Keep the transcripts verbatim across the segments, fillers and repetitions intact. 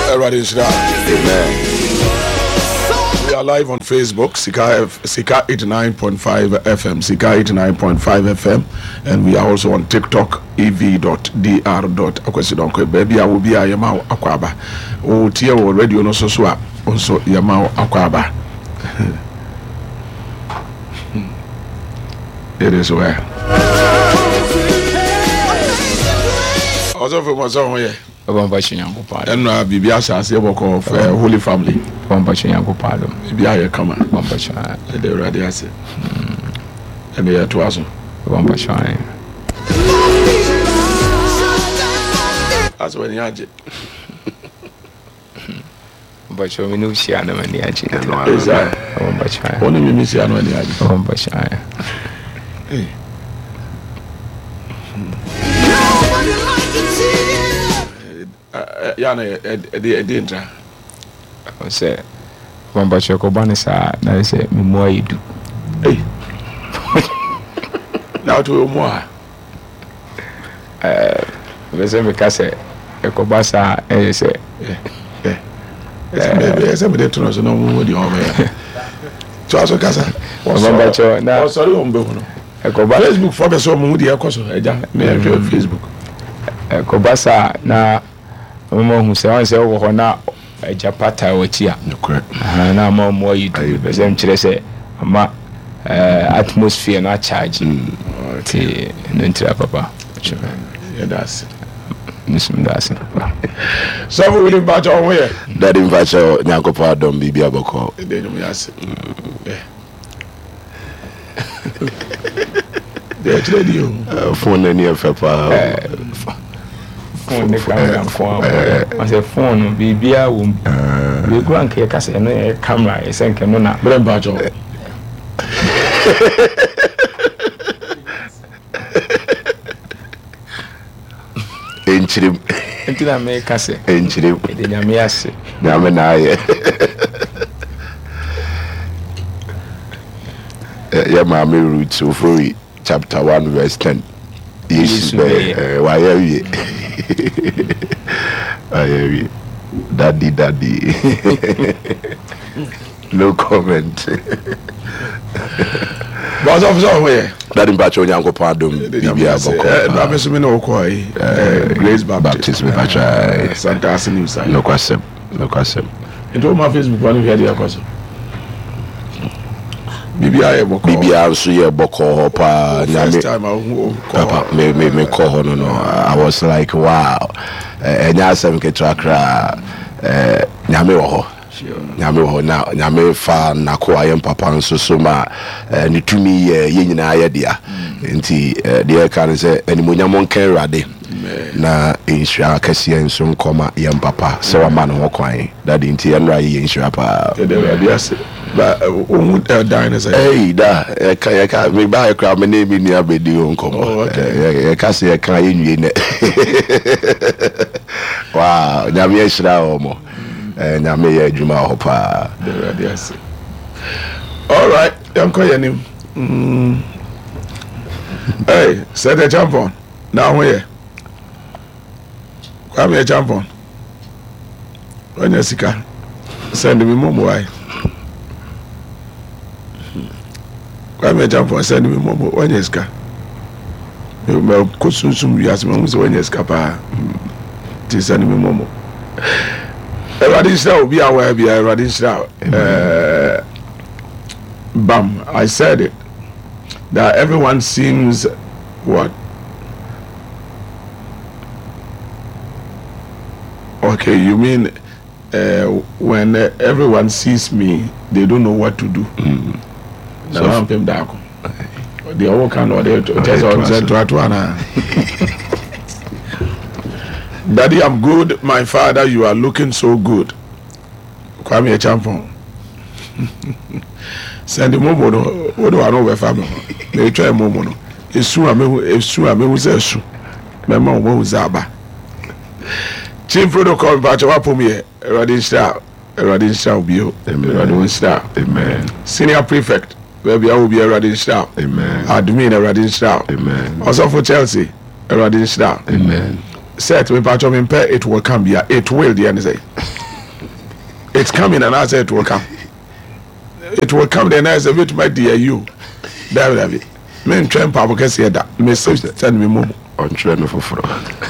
Amen. We are live on Facebook, Sika, F, Sika eighty-nine point five F M, Sika eighty-nine point five F M, and we are also on TikTok, e v dot d r dot akwasidonko. Baby, I will be a Yamao Akwaba. Oh, Tia or radio no so swap, also Yamao Akwaba. It is where. Also, for my song here. And uh, Bibiasa as you walk off Holy Family. One patient, Uncle Pado. Bibia, come on. One patient, the radiasi. And they are two thousand. One patient. That's when you had it. But you know, she had no money. Is that one patient? Only me, she had no money. One patient. Yana a danger. I say, one but your cobanisa, I say, me more you do. Hey, now to more. Uh, the same case, a cobasa, I say, yeah, somebody to us no more. Charles Casa, one but your now, sorry, on Bono. A cobasa Facebook for the so moody, a course, a jam, Facebook. A cobasa now. Mama who say once you go na Japata ochia ah na ma mo you do be say mkire say ama atmosphere na charge ti no ntira papa yeah that's nisum that's so we will invite on where that invite Nyankopa Dom Bibi Aboko e dey no me ase eh dey tell you phone na near papa phone the camera phone I say phone bibia wo we go anke ka say no camera e say nke no na bre bajo enchirim entina me ka say enchirim de nyame ase nyame na aye ya ma me root so for chapter one verse ten yes why are you Aye, daddy, daddy. No comment. Boss of somewhere. Daddy Bacho Nyankopa Dom Bibi Aboko. I'm assuming no koi. Grace Baptist with Bacha. Santa Asinusa. No question. No question. It was my Facebook one here the question. Bibi aye boko. Bibi also ye boko pa. First time I me me me call no no. I was like wow. Eh nya asem ke trakra eh nyame wo ho. Nyame wo na nyame fa nako ayem papa nso so ma ni tumi ye ye nyina ye dia. Nti de kan se animonyam nkan rade. Na insha kase nso nkoma yem papa se wa ma no ho kwan. That nti enra ye insha pa. De rade ase. Ba omu dine say hey da e ka e ka me ba e kra me na mi ni abedi onkomo e ka se e ka ye nwie ne wow nyame ye shira omo eh nyame ye adwuma ho pa de radio ase all right yanko yanim mm hey say the champion now where come here champion when you sika send me momo why I me jump for send me momo when you ska me ko sunsum wiase me so when you ska pa ti send me momo everybody say obi aware bi everybody say eh bam I said it that everyone seems what okay you mean uh, when uh, everyone sees me they don't know what to do. Mm. So I'm paying back. The whole kind of they just on to Anna. Daddy, I'm good. My father, you are looking so good. Kwame champion. Send the momo. What do I know? Family. They try momo. It's soon. I mean, it's soon. I mean, who's that? My mom was Zaba. Chief protocol, but you are for me. Radin Star. Radin Star. Radin Star. Amen. Senior prefect. Baby, I will be a Radin Star. Amen. Admin a Radin Star. Amen. Also for Chelsea, a Radin Star. Amen. Set me patch of it will come here. It will the end say. it's coming, and I said it will come. It will come. Then I said, "Wait, my dear, you, David, David, me train Papa can say that. Me say send me more on train for for."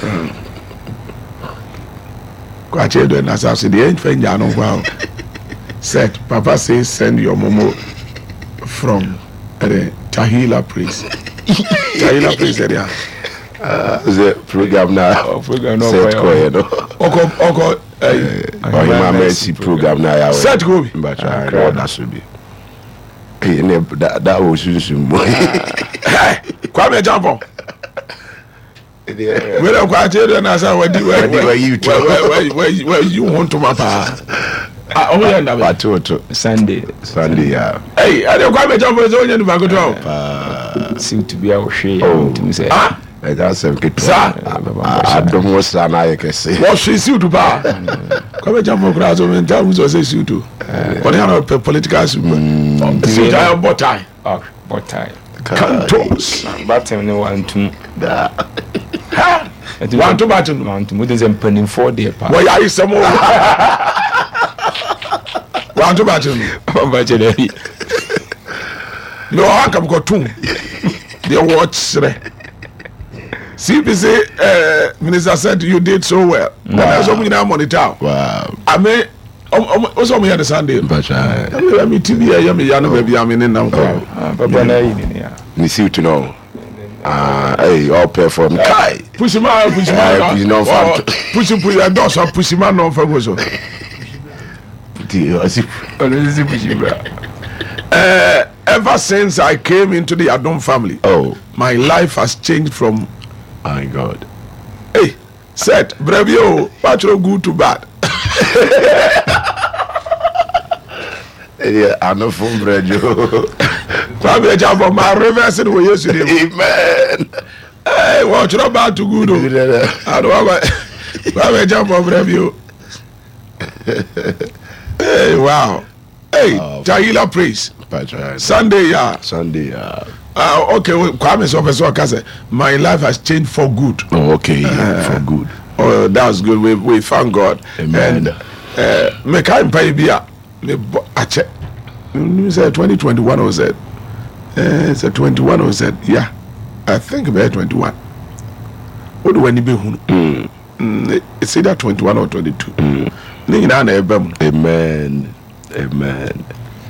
Quite a do na say the ain't friend ya no wow. Said Papa says send your momo from the Tahila Praise. Tahila Praise area. Uh, the program now. Program no. Set ko no. Oko oko eh oh my mercy program now ya. Set go. But I know that should be. Eh that that was soon boy. Kwame Jampo. Where are quite a na say what where you where where where you want to mapa. Ah, oh yeah, na to Sunday. Sunday, yeah. Hey, I don't quite jump for only back to. Seem to be our share. To say. Ah, that's a good. Sir, I don't know what I can say. What she suit to bar. Come jump for crowds of terms or say suit to. But they are not political super. See, I am botai. Oh, botai. Cantos. Batten no one to. Ha! One to batten. One to. What is a penny for the part? Why are you some more? One to batten. No, I come go to. They watch. C P C uh, minister said you did so well. Wow. That's what we now monitor. Wow. I mean, what's on me on the Sunday? But I let me T V. I am a young baby. I'm in now. Papa, you see to know. Ah, hey, all perform. Kai. Push him out. Push him out. You know, push him. Push him. Don't so push him out. No for gozo. Uh, ever since I came into the Adom family, oh, my life has changed from. My God. Hey, set Brevio, Patro good to bad. Yeah, I know from Brevio. Probably a job of my reverse in the way yesterday. Amen. Hey, watch your bad to good. I don't have a job of Brevio. Hey, wow. Hey, oh, Tahila Praise. Sunday, yeah. Sunday, yeah. Uh, okay, well, Kwame so my life has changed for good. Oh, okay, uh, for good. Oh, that's good. We we thank God. Amen. And me kind pay bia me ache. You said twenty twenty-one was it? Uh, it's a twenty-one was it? Yeah, I think about twenty-one. What do we be who? It's either twenty-one or twenty-two. Mm. Amen. Amen.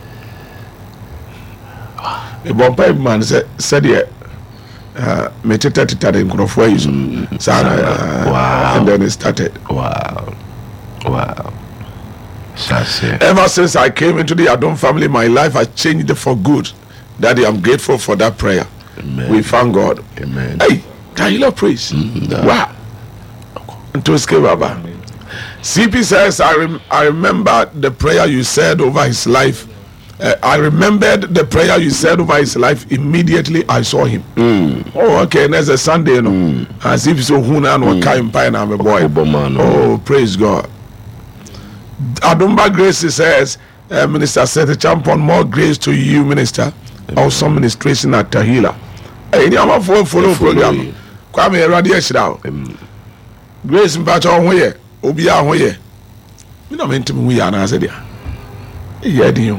A bomb man said, said, yeah, uh, Meteta Tita in Crofways. Wow. And then it started. Wow. Wow. Ever since I came into the Adom family, my life has changed for good. Daddy, I'm grateful for that prayer. Amen. We thank God. Amen. Hey, Tahila Praise. Mm-hmm. Wow. To escape Baba. C P says, I, rem- I remember the prayer you said over his life. Uh, I remembered the prayer you said over his life. Immediately I saw him. Mm. Oh, okay. Next a Sunday, you know. Mm. As if so, who now no kind pine I'm a boy. Oh, praise God. Adumba Grace says, uh, Minister Seth Champon, more grace to you, Minister. Amen. Also, ministration at Tahila. Hey, you have a follow program. Kwame Radiation. Grace Mpacha on here. Obia on here. You know, meant to me, we are not said, yeah, you.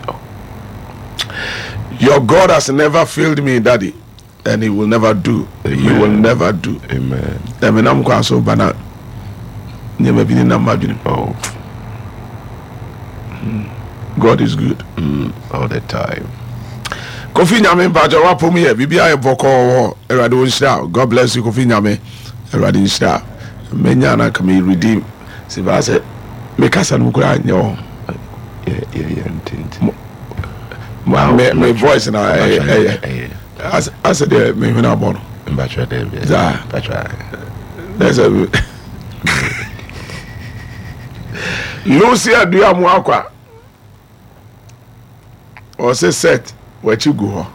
Your God has never failed me, Daddy, and He will never do. Amen. He will never do. Amen. I mean, I'm going so banana. Never been in a margin. Oh, God is good mm, all the time. Kofi Nyame mpacho wa pomu here bibia e boko Erade onhira. God bless you Kofi Nyame. Erade onhira. Menya na kame redeem. Se ba se me kasa no kura anya o. Yeah, yeah, yeah, intent. My, my, my voice now, eh, eh, eh. As as the me when I born. Mbacho dem. Za. Mbacho. There's a Lucia do am akwa. O se set what you go.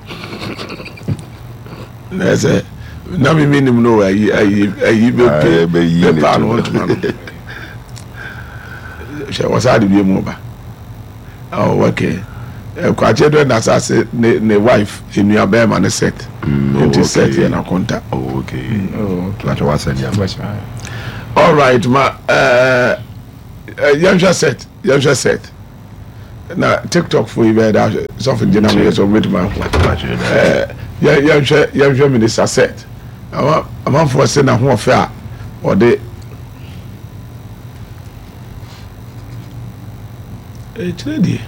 There's a na me minim no ayi ayi ayi be be yi pa no to man. She was had be mo ba. Oh, okay. Kwache do na say ne wife enu abema ne set. Into set here na konta. Oh, okay. Oh, okay. What was it? All right, ma uh yɛn hwɛ set yɛn hwɛ set na TikTok for you bɛ da sɔfo gyina mu yɛ sɔ ɔmo etuma ɛɛ yɛn yɛn hwɛ yɛn hwɛ minister set ama amanfoɔ sɛ na ho ɔfɛ a ɔde ɛkyerɛ deɛ.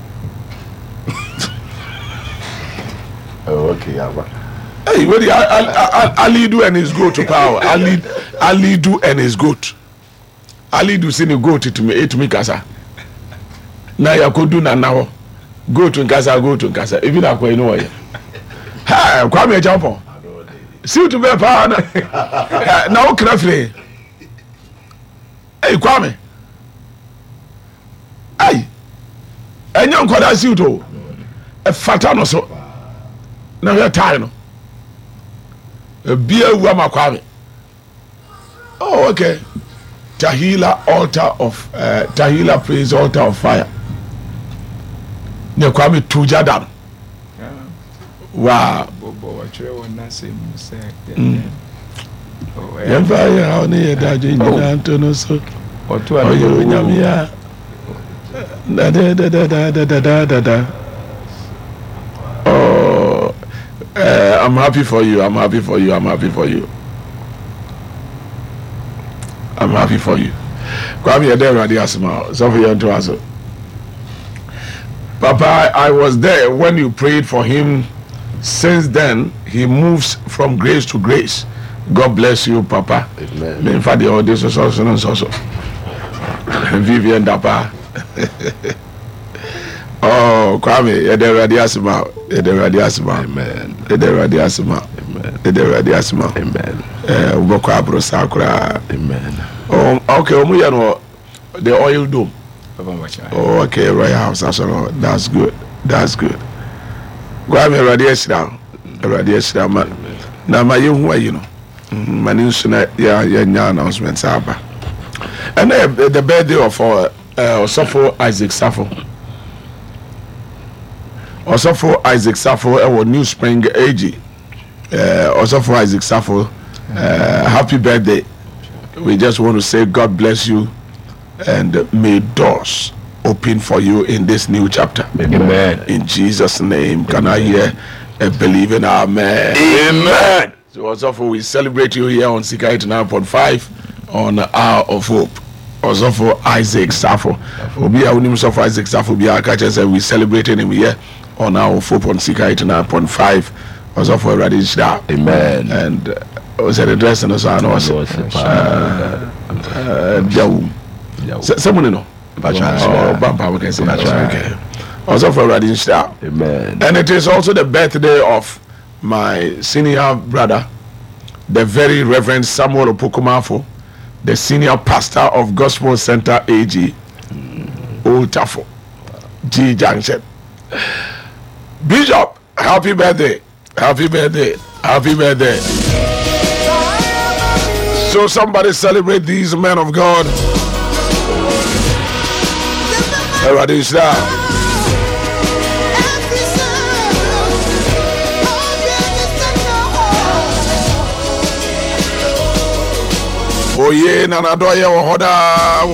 Oh, okay, yeah, but hey, what the Ali do and his goat to power. Ali Ali do and his goat. Ali do send a goat to me to me kasa. Na ya ko do na now. Go to kasa, go to kasa. Even akwa you know why. Ha, kwa me jump on. See to be power na. Na o kra free. Hey, kwa me. Ay. Enyo nkwada see to. E fata no so. Na hwɛ tie no ebia wu amakwame. Oh, okay. Tahila altar of uh, Tahila praise altar of fire. Ne kwame tuja dam. Wow. Yɛmfa yɛ ha ne yɛ dadwe nyina nto no so ɔyɛ onyame a da da da da da da da da. Oh, uh, I'm happy for you. I'm happy for you. I'm happy for you. I'm happy for you. Kwame, you're there, Radi Asma. So for you to answer. Papa, I was there when you prayed for him. Since then, he moves from grace to grace. God bless you, Papa. Amen. Me for the audience also and so so. Vivian Dapa. Oh, Kwame, you're there, Radi Asma. You're there, Radi Asma. Amen. You're there, Radi Asma. Amen. You're there, Radi Asma. Amen. Eh, Uboko Abro Sakura. Amen. Oh, okay. Omu yano the oil dome. Oh, okay. Royal House. That's good. That's good. Kwame, Radi Asma. Radi Asma. Man, na ma yehu ayi no. Mani nso na ya ya nya announcement saba. And uh, the birthday of uh, uh, Osofo Isaac Safo. Osofo Isaac Safo ewo New Spring A G. Uh, Osofo Isaac Safo, uh, happy birthday. We just want to say God bless you and may doors open for you in this new chapter. Amen. In Jesus' name. Can I hear a believing amen? Amen. So Osofo, we celebrate you here on Sika eighty-nine point five on Hour of Hope. Osofo Isaac Safo. Obi a unim Osofo Isaac Safo bi aka say we celebrating him here on Hour of Hope on Sika eighty-nine point five. Osofo already is there. Amen. And was uh, the dress and so on also. Uh, someone know. Oh, Bamba, we can say that. Okay. Osofo already is there. Amen. And it is also the birthday of my senior brother, the very Reverend Samuel Opokumafo, the senior pastor of Gospel Center A G, mm. Old Tafo, G Junction. Bishop, happy birthday, happy birthday, happy birthday. So somebody celebrate these men of God. Everybody is there. Oye, nana doye ohoda.